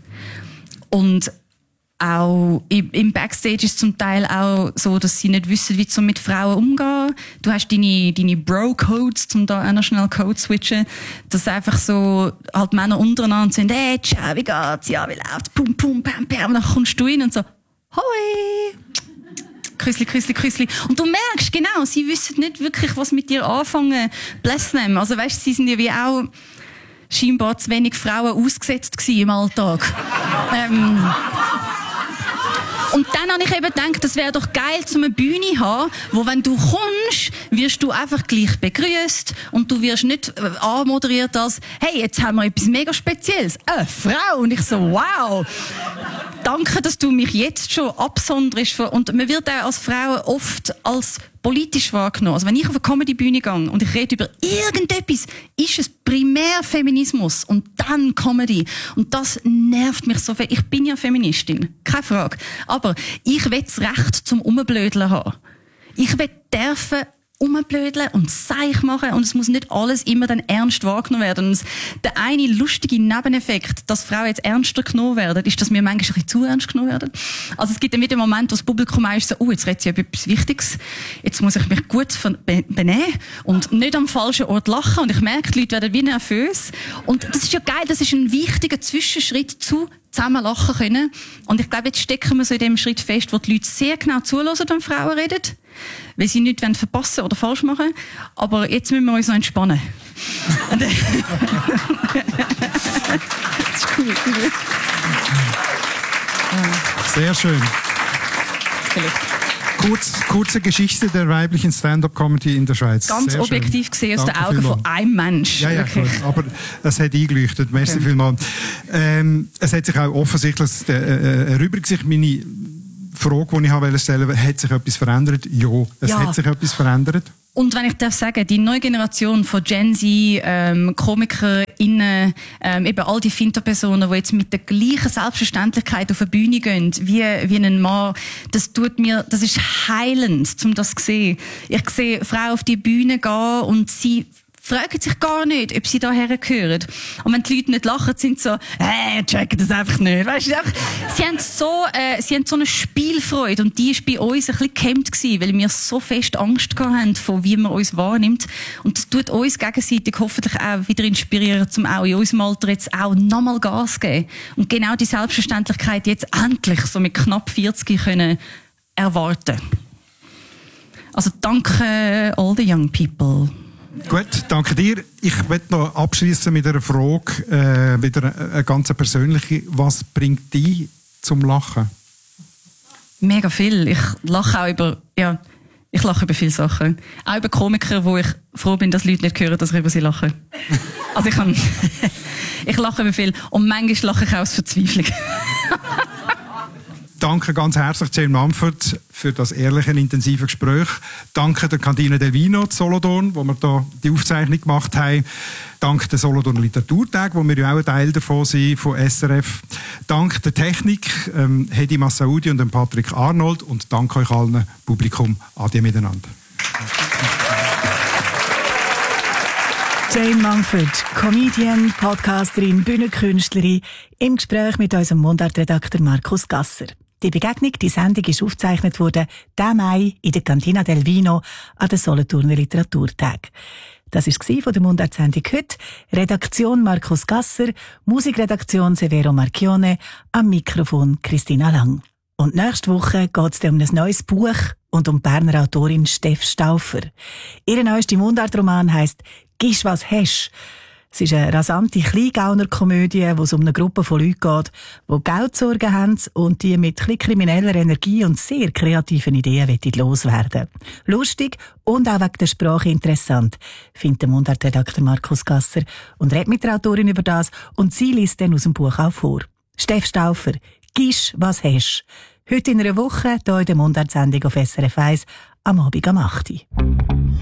Und auch im Backstage ist es zum Teil auch so, dass sie nicht wissen, wie sie mit Frauen umgehen. Du hast deine, deine Bro-Codes, um da auch noch schnell Code switchen. Dass einfach so, halt Männer untereinander sind, hey, ciao, wie geht's? Ja, wie läuft's? Pum, pum, pam, pam. Und dann kommst du rein und so, hoi! Küssli, Küssli, Küssli. Und du merkst, genau, sie wissen nicht wirklich, was mit dir anfangen. Bless them. Also weißt, sie sind ja wie auch scheinbar zu wenig Frauen ausgesetzt gewesen im Alltag. ähm, Und dann habe ich eben gedacht, das wäre doch geil, so eine Bühne zu haben, wo, wenn du kommst, wirst du einfach gleich begrüßt und du wirst nicht äh, anmoderiert als, hey, jetzt haben wir etwas mega Spezielles. Eine Frau. Und ich so, wow. danke, dass du mich jetzt schon absonderst. Und man wird auch als Frau oft als politisch wahrgenommen. Also wenn ich auf eine Comedy-Bühne gehe und ich rede über irgendetwas, ist es primär Feminismus und dann Comedy. Und das nervt mich so viel. Ich bin ja Feministin, keine Frage. Aber ich will das Recht zum Umblödeln haben. Ich will dürfen umblödeln und Seich machen und es muss nicht alles immer dann ernst wahrgenommen werden. Und der eine lustige Nebeneffekt, dass Frauen jetzt ernster genommen werden, ist, dass wir manchmal ein bisschen zu ernst genommen werden. Also es gibt dann wieder einen Moment, wo das Publikum ist so, oh, jetzt redet sie über etwas Wichtiges, jetzt muss ich mich gut benehmen und nicht am falschen Ort lachen und ich merke, die Leute werden wie nervös. Und das ist ja geil, das ist ein wichtiger Zwischenschritt zu zusammen lachen können. Und ich glaube, jetzt stecken wir so in dem Schritt fest, wo die Leute sehr genau zuhören, wenn Frauen reden, weil sie nichts verpassen oder falsch machen. Aber jetzt müssen wir uns noch entspannen. Das ist cool. Sehr schön. Kurz, kurze Geschichte der weiblichen Stand-up-Comedy in der Schweiz. Ganz Sehr objektiv schön. gesehen aus Danke den Augen vielmals. von einem Mensch. Ja, ja, okay. gut, aber es hat eingeleuchtet. Merci okay. vielmals. Ähm, es hat sich auch offensichtlich äh, erübrigt sich meine Frage, die ich habe stellen wollte, hat sich etwas verändert? Ja, es Ja. hat sich etwas verändert. Und wenn ich darf sagen, die neue Generation von Gen Z, ähm, KomikerInnen, ähm, eben all die Finterpersonen, die jetzt mit der gleichen Selbstverständlichkeit auf eine Bühne gehen, wie, wie ein Mann, das tut mir, das ist heilend, um das zu sehen. Ich sehe Frauen auf die Bühne gehen und sie fragen sich gar nicht, ob sie daher gehören. Und wenn die Leute nicht lachen, sind sie so, äh, checken das einfach nicht. Weißt du, einfach, sie haben so, äh, sie haben so eine Spielfreude und die war bei uns ein bisschen gehemmt gewesen, weil wir so fest Angst gehabt haben, von wie man uns wahrnimmt. Und das tut uns gegenseitig hoffentlich auch wieder inspirieren, um auch in unserem Alter jetzt auch nochmal Gas zu geben. Und genau die Selbstverständlichkeit jetzt endlich so mit knapp vierzig können erwarten. Also danke all the young people. Gut, danke dir. Ich möchte noch abschließen mit einer Frage, äh, wieder eine ganz persönliche. Was bringt dich zum Lachen? Mega viel. Ich lache auch über, ja, ich lache über viele Sachen. Auch über Komiker, wo ich froh bin, dass Leute nicht hören, dass ich über sie lache. Also ich kann, ich lache über viel. Und manchmal lache ich auch aus Verzweiflung. Danke ganz herzlich Jane Mumford für das ehrliche, intensive Gespräch. Danke der Cantina del Vino zu Solothurn, wo wir da die Aufzeichnung gemacht haben. Danke der Solothurner Literaturtag, wo wir ja auch ein Teil davon sind, von S R F. Danke der Technik, ähm, Hedi Massaoudi und dem Patrick Arnold. Und danke euch allen, Publikum. Ade miteinander. Jane Mumford, Comedian, Podcasterin, Bühnenkünstlerin, im Gespräch mit unserem Mundartredakteur Markus Gasser. Die Begegnung, die Sendung ist aufgezeichnet worden, diesen Mai in der Cantina del Vino an den Solothurner Literaturtag. Das war von der Mundartsendung heute. Redaktion Markus Gasser, Musikredaktion Severo Marchione, am Mikrofon Christina Lang. Und nächste Woche geht es um ein neues Buch und um die Berner Autorin Steff Stauffer. Ihr neuester Mundartroman heisst «Gisch was hesch». Es ist eine rasante Kleingauner-Komödie, wo es um eine Gruppe von Leuten geht, die Geldsorgen haben und die mit ein krimineller Energie und sehr kreativen Ideen loswerden wollen. Lustig und auch wegen der Sprache interessant, findet der Mundartredakteur Markus Gasser und redet mit der Autorin über das und sie liest dann aus dem Buch auch vor. Steff Stauffer, «Gisch was hesch». Heute in einer Woche hier in der Mundartsendung auf S R F eins am Abend am acht Uhr.